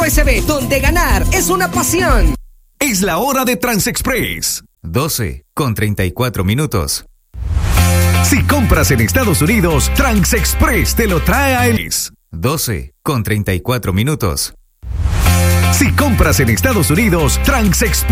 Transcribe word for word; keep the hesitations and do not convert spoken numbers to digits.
U S B, donde ganar es una pasión. Es la hora de Transexpress. doce con treinta y cuatro minutos. Si compras en Estados Unidos, Transexpress te lo trae a Elis. doce con treinta y cuatro minutos. Si compras en Estados Unidos, Transexpress